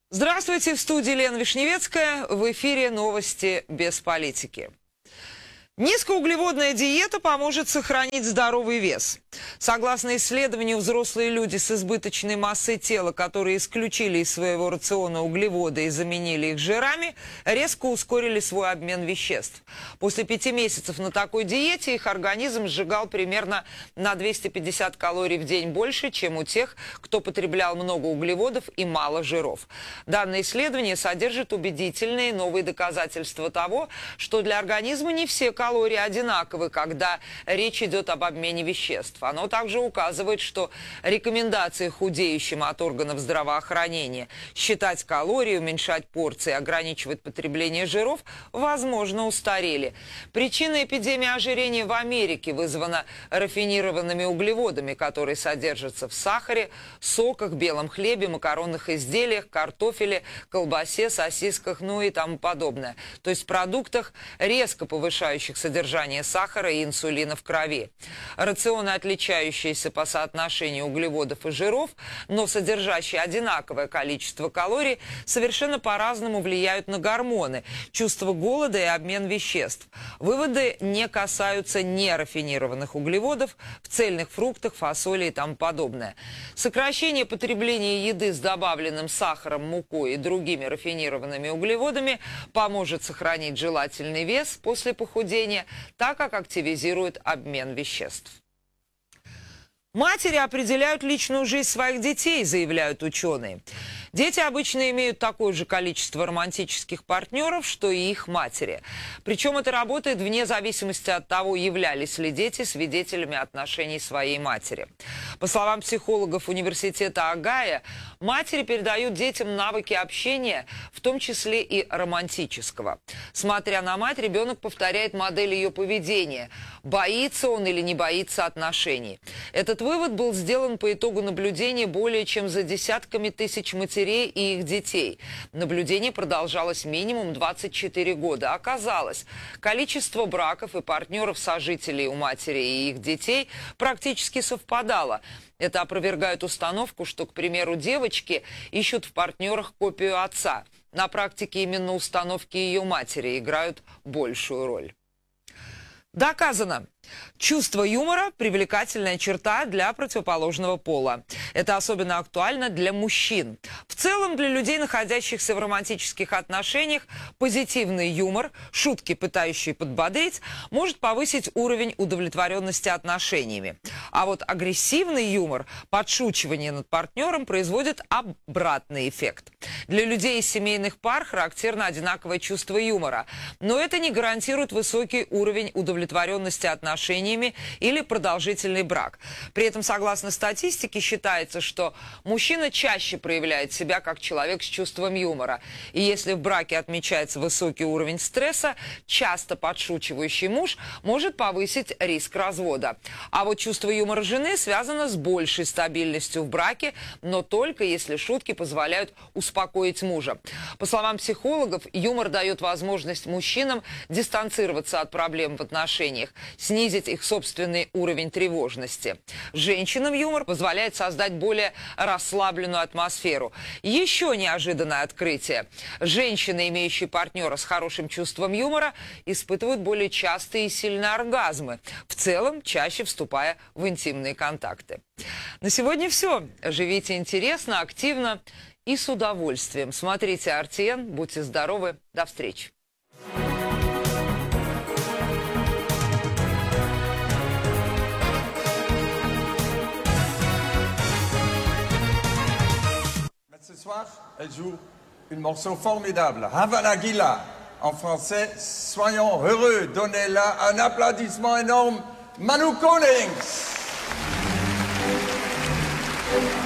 Здравствуйте, в студии Лена Вишневецкая, в эфире новости без политики. Низкоуглеводная диета поможет сохранить здоровый вес. Согласно исследованию, взрослые люди с избыточной массой тела, которые исключили из своего рациона углеводы и заменили их жирами, резко ускорили свой обмен веществ. После 5 месяцев на такой диете их организм сжигал примерно на 250 калорий в день больше, чем у тех, кто потреблял много углеводов и мало жиров. Данное исследование содержит убедительные новые доказательства того, что для организма не все калории одинаковы, когда речь идет об обмене веществ. Оно также указывает, что рекомендации худеющим от органов здравоохранения считать калории, уменьшать порции, ограничивать потребление жиров, возможно, устарели. Причина эпидемии ожирения в Америке вызвана рафинированными углеводами, которые содержатся в сахаре, соках, белом хлебе, макаронных изделиях, картофеле, колбасе, сосисках, ну и тому подобное. То есть в продуктах, резко повышающих содержание сахара и инсулина в крови. Рационы, отличающиеся по соотношению углеводов и жиров, но содержащие одинаковое количество калорий, совершенно по-разному влияют на гормоны, чувство голода и обмен веществ. Выводы не касаются нерафинированных углеводов в цельных фруктах, фасоли и тому подобное. Сокращение потребления еды с добавленным сахаром, мукой и другими рафинированными углеводами поможет сохранить желательный вес после похудения, так как активизирует обмен веществ. Матери определяют личную жизнь своих детей, заявляют ученые. Дети обычно имеют такое же количество романтических партнеров, что и их матери. Причем это работает вне зависимости от того, являлись ли дети свидетелями отношений своей матери. По словам психологов университета Огайо, матери передают детям навыки общения, в том числе и романтического. Смотря на мать, ребенок повторяет модель ее поведения. Боится он или не боится отношений. Этот вывод был сделан по итогу наблюдения более чем за десятками тысяч матерей и их детей. Наблюдение продолжалось минимум 24 года. Оказалось, количество браков и партнеров-сожителей у матери и их детей практически совпадало. Это опровергает установку, что, к примеру, девочки ищут в партнерах копию отца. На практике именно установки ее матери играют большую роль. Доказано. Чувство юмора – привлекательная черта для противоположного пола. Это особенно актуально для мужчин. В целом, для людей, находящихся в романтических отношениях, позитивный юмор, шутки, пытающие подбодрить, может повысить уровень удовлетворенности отношениями. А вот агрессивный юмор, подшучивание над партнером, производит обратный эффект. Для людей из семейных пар характерно одинаковое чувство юмора. Но это не гарантирует высокий уровень удовлетворенности отношениями или продолжительный брак. При этом, согласно статистике, считается, что мужчина чаще проявляет себя как человек с чувством юмора. И если в браке отмечается высокий уровень стресса, часто подшучивающий муж может повысить риск развода. А вот чувство юмора жены связано с большей стабильностью в браке, но только если шутки позволяют успокоить мужа. По словам психологов, юмор дает возможность мужчинам дистанцироваться от проблем в отношениях, снизить их собственный уровень тревожности. Женщинам юмор позволяет создать более расслабленную атмосферу. Еще неожиданное открытие. Женщины, имеющие партнера с хорошим чувством юмора, испытывают более частые и сильные оргазмы, в целом чаще вступая в интимные контакты. На сегодня все. Живите интересно, активно и с удовольствием. Смотрите RTN, будьте здоровы, до встречи. Ce soir, elle joue un morceau formidable, Havana Gila. En français, soyons heureux. Donnez-la un applaudissement énorme, Manu Konings.